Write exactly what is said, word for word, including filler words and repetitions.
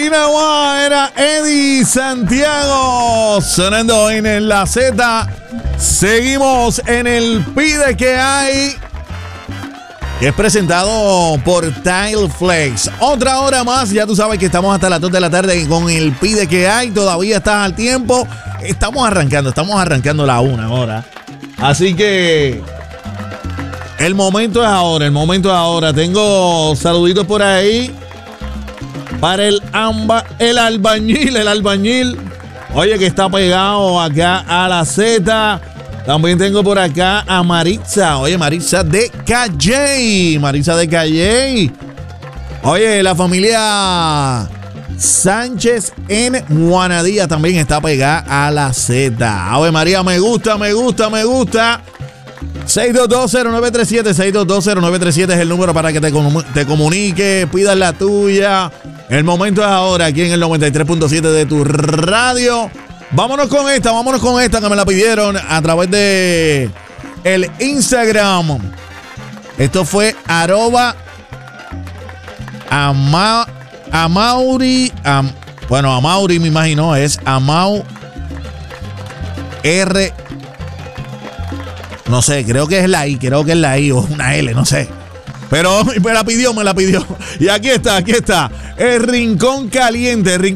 Naguá, era Eddie Santiago sonando en la Z. Seguimos en el Pide que hay, que es presentado por Tile Flex. Otra hora más, ya tú sabes que estamos hasta las dos de la tarde con el Pide que hay. Todavía estás al tiempo. Estamos arrancando, estamos arrancando la una hora. Así que el momento es ahora, el momento es ahora. Tengo saluditos por ahí para el, amba, el albañil, el albañil. Oye, que está pegado acá a la Z. También tengo por acá a Maritza. Oye, Maritza de Calle. Maritza de Calle. Oye, la familia Sánchez en Juanadía también está pegada a la Z. Ave María, me gusta, me gusta, me gusta. seis dos dos cero nueve tres siete, seis dos dos cero nueve tres siete es el número para que te, comu- te comuniques, pidas la tuya. El momento es ahora, aquí en el noventa y tres punto siete de tu radio. Vámonos con esta, vámonos con esta que me la pidieron a través de el Instagram. Esto fue arroba ama, Amauri, am, bueno, Amauri me imagino, es Amau R. No sé, creo que es la I, creo que es la I o una L, no sé. Pero me la pidió, me la pidió. Y aquí está, aquí está. El Rincón Caliente, el Rincón